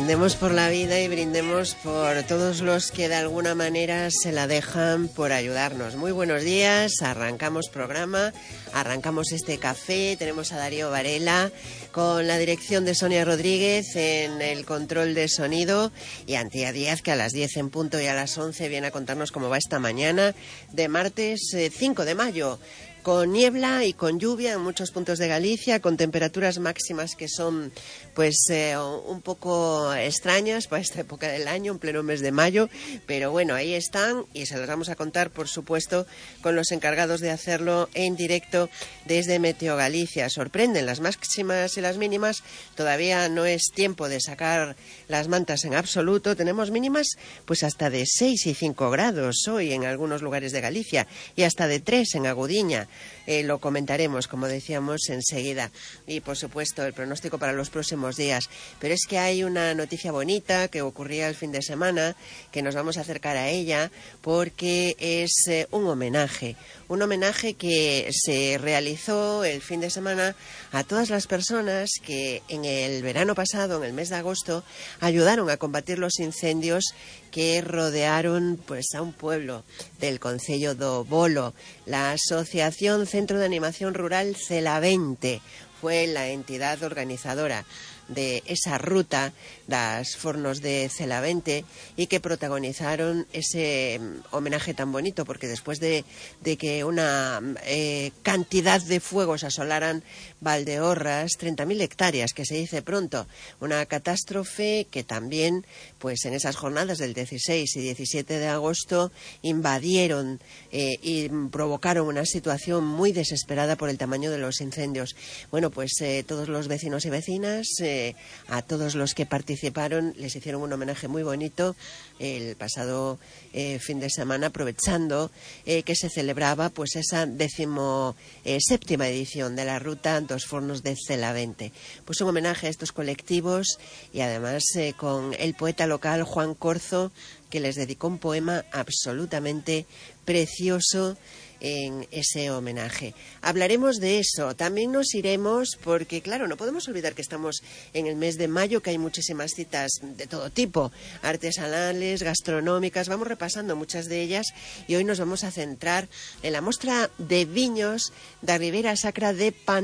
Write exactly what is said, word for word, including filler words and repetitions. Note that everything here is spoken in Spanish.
Brindemos por la vida y brindemos por todos los que de alguna manera se la dejan por ayudarnos. Muy buenos días, arrancamos programa, arrancamos este café, tenemos a Darío Varela con la dirección de Sonia Rodríguez en el control de sonido y Antía Díaz, que a las diez en punto y a las once viene a contarnos cómo va esta mañana de martes eh, cinco de mayo. Con niebla y con lluvia en muchos puntos de Galicia, con temperaturas máximas que son pues eh, un poco extrañas para esta época del año, en pleno mes de mayo, pero bueno, ahí están y se los vamos a contar, por supuesto, con los encargados de hacerlo en directo desde Meteo Galicia. Sorprenden las máximas y las mínimas, todavía no es tiempo de sacar las mantas en absoluto, tenemos mínimas pues hasta de seis y cinco grados hoy en algunos lugares de Galicia y hasta de tres en Agudiña. Eh, lo comentaremos, como decíamos, enseguida. Y, por supuesto, el pronóstico para los próximos días. Pero es que hay una noticia bonita que ocurría el fin de semana, que nos vamos a acercar a ella, porque es eh, un homenaje. Un homenaje que se realizó el fin de semana a todas las personas que en el verano pasado, en el mes de agosto, ayudaron a combatir los incendios que rodearon pues a un pueblo del concello do Bolo. La Asociación Centro de Animación Rural Celavente fue la entidad organizadora de esa ruta, las Fornos de Celavente, y que protagonizaron ese homenaje tan bonito, porque después de, de que una eh, cantidad de fuegos asolaran Valdeorras, treinta mil hectáreas, que se dice pronto, una catástrofe que también, pues en esas jornadas del dieciséis y diecisiete de agosto, invadieron eh, y provocaron una situación muy desesperada por el tamaño de los incendios. Bueno, pues eh, todos los vecinos y vecinas, eh, a todos los que participaron, les hicieron un homenaje muy bonito el pasado eh, fin de semana, aprovechando eh, que se celebraba pues esa décimo eh, séptima edición de la ruta Dos Fornos de Celavente. Pues un homenaje a estos colectivos y además eh, con el poeta local Juan Corzo, que les dedicó un poema absolutamente precioso en ese homenaje. Hablaremos de eso. También nos iremos porque, claro, no podemos olvidar que estamos en el mes de mayo, que hay muchísimas citas de todo tipo, artesanales, gastronómicas. Vamos repasando muchas de ellas y hoy nos vamos a centrar en la mostra de viños de Ribera Sacra de Pan